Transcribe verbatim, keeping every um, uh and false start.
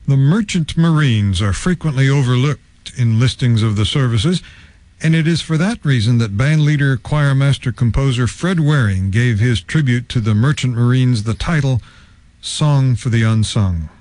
The Merchant Marines are frequently overlooked in listings of the services, and it is for that reason that bandleader, choirmaster, composer Fred Waring gave his tribute to the Merchant Marines the title Song for the Unsung.